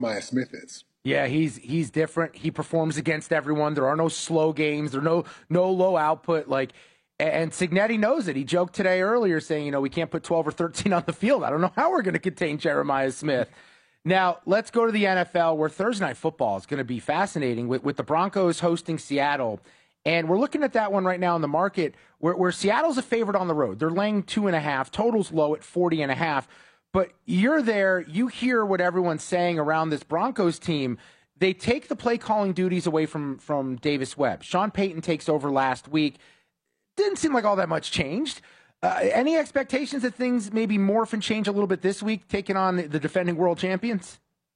Jeremiah Smith is. Yeah, he's different. He performs against everyone. There are no slow games. There are no low output. And Cignetti knows it. He joked today earlier saying, we can't put 12 or 13 on the field. I don't know how we're going to contain Jeremiah Smith. Now, let's go to the NFL, where Thursday Night Football is going to be fascinating with the Broncos hosting Seattle. And we're looking at that one right now in the market where Seattle's a favorite on the road. They're laying 2.5. Total's low at 40.5. But you're there, you hear what everyone's saying around this Broncos team. They take the play calling duties away from Davis Webb. Sean Payton takes over last week. Didn't seem like all that much changed. Any expectations that things maybe morph and change a little bit this week, taking on the defending world champions?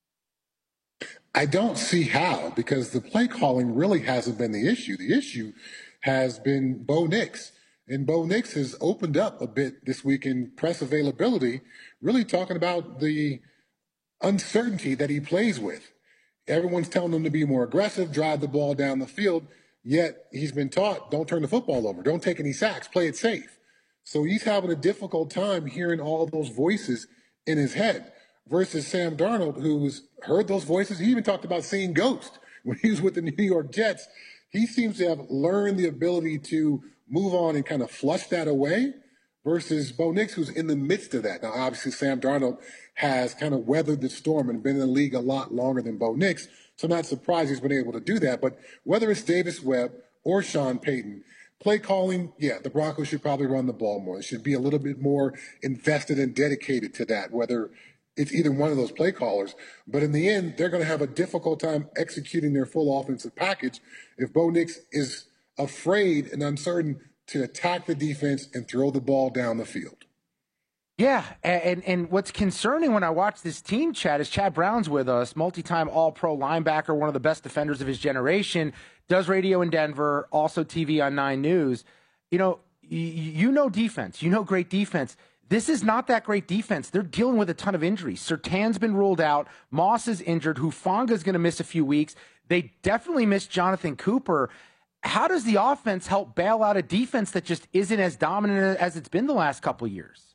I don't see how, because the play calling really hasn't been the issue. The issue has been Bo Nix. And Bo Nix has opened up a bit this week in press availability, really talking about the uncertainty that he plays with. Everyone's telling him to be more aggressive, drive the ball down the field, yet he's been taught, don't turn the football over, don't take any sacks, play it safe. So he's having a difficult time hearing all those voices in his head versus Sam Darnold, who's heard those voices. He even talked about seeing ghosts when he was with the New York Jets. He seems to have learned the ability to move on and kind of flush that away versus Bo Nix, who's in the midst of that. Now, obviously, Sam Darnold has kind of weathered the storm and been in the league a lot longer than Bo Nix, so not surprised he's been able to do that. But whether it's Davis Webb or Sean Payton, play calling, yeah, the Broncos should probably run the ball more. They should be a little bit more invested and dedicated to that, whether it's either one of those play callers. But in the end, they're going to have a difficult time executing their full offensive package if Bo Nix is afraid and uncertain to attack the defense and throw the ball down the field. Yeah, and what's concerning when I watch this team, Chad, is Chad Brown's with us, multi-time All-Pro linebacker, one of the best defenders of his generation, does radio in Denver, also TV on 9 News. You know defense. You know great defense. This is not that great defense. They're dealing with a ton of injuries. Surtain's been ruled out. Moss is injured. Hufanga's going to miss a few weeks. They definitely missed Jonathan Cooper. How does the offense help bail out a defense that just isn't as dominant as it's been the last couple of years?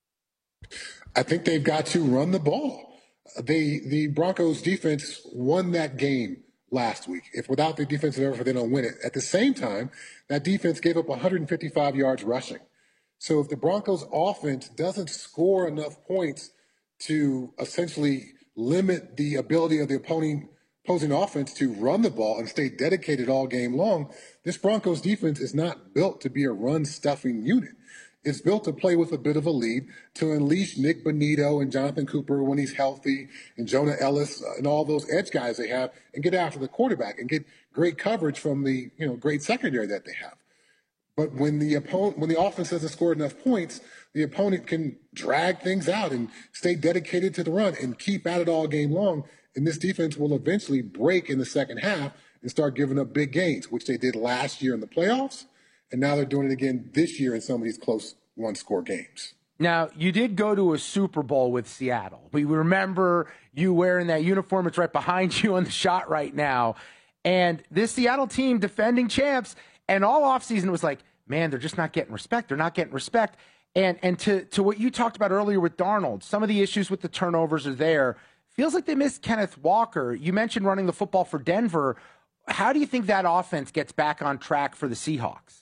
I think they've got to run the ball. The Broncos defense won that game last week. If without the defensive effort, they don't win it. At the same time, that defense gave up 155 yards rushing. So if the Broncos offense doesn't score enough points to essentially limit the ability of the opposing offense to run the ball and stay dedicated all game long, this Broncos defense is not built to be a run-stuffing unit. It's built to play with a bit of a lead, to unleash Nick Bonito and Jonathan Cooper when he's healthy, and Jonah Ellis and all those edge guys they have, and get after the quarterback and get great coverage from the great secondary that they have. But when the offense doesn't score enough points, the opponent can drag things out and stay dedicated to the run and keep at it all game long. And this defense will eventually break in the second half and start giving up big gains, which they did last year in the playoffs. And now they're doing it again this year in some of these close one-score games. Now, you did go to a Super Bowl with Seattle. We remember you wearing that uniform. It's right behind you on the shot right now. And this Seattle team, defending champs, and all offseason was like, man, they're just not getting respect. They're not getting respect. And to what you talked about earlier with Darnold, some of the issues with the turnovers are there. Feels like they missed Kenneth Walker. You mentioned running the football for Denver. How do you think that offense gets back on track for the Seahawks?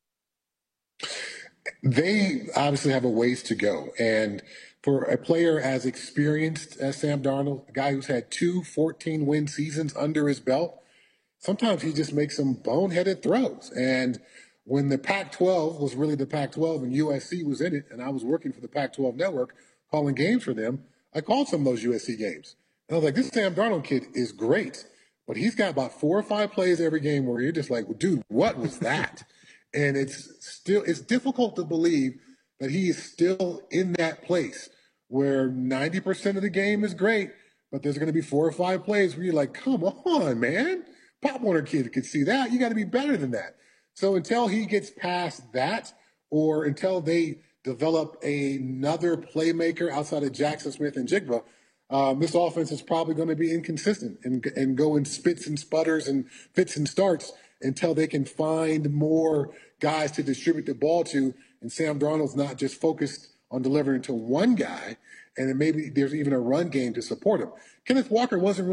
They obviously have a ways to go. And for a player as experienced as Sam Darnold, a guy who's had 2 14-win seasons under his belt, sometimes he just makes some boneheaded throws. And when the Pac-12 was really the Pac-12 and USC was in it, and I was working for the Pac-12 network calling games for them, I called some of those USC games. And I was like, this Sam Darnold kid is great, but he's got about 4 or 5 plays every game where you're just like, well, dude, what was that? And it's difficult to believe that he is still in that place where 90% of the game is great, but there's going to be 4 or 5 plays where you're like, come on, man. Pop Warner kid could see that. You got to be better than that. So until he gets past that, or until they develop another playmaker outside of Jackson Smith and Jigba, this offense is probably going to be inconsistent and go in spits and sputters and fits and starts until they can find more guys to distribute the ball to. And Sam Darnold's not just focused on delivering to one guy, and then maybe there's even a run game to support him. Kenneth Walker wasn't